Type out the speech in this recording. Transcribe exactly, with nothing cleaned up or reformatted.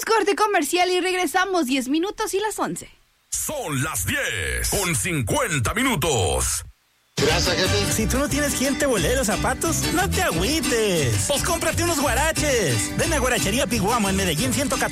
Hacemos corte comercial y regresamos diez minutos y las once. Son las diez con cincuenta minutos. Gracias, jefe. Si tú no tienes quien te volee los zapatos, no te agüites. Pues cómprate unos guaraches. Ven a Guarachería Piguamo en Medellín ciento catorce.